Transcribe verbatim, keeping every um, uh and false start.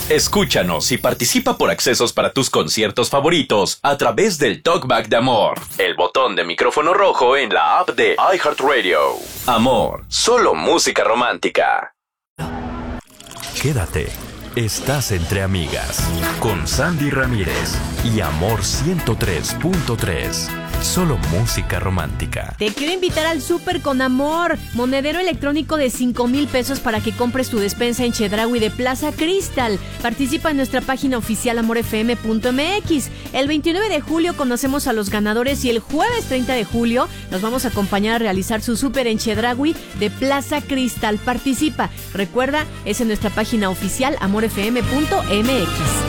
Escúchanos y participa por accesos para tus conciertos favoritos a través del Talkback de Amor, el botón de micrófono rojo en la app de iHeartRadio. Amor, solo música romántica. Quédate. Estás entre amigas con Sandy Ramírez y Amor ciento tres punto tres. Solo música romántica. Te quiero invitar al súper con Amor. Monedero electrónico de cinco mil pesos para que compres tu despensa en Chedraui de Plaza Cristal. Participa en nuestra página oficial amor f m punto m x. El veintinueve de julio conocemos a los ganadores y el jueves treinta de julio nos vamos a acompañar a realizar su súper en Chedraui de Plaza Cristal. Participa. Recuerda, es en nuestra página oficial amor f m punto m x.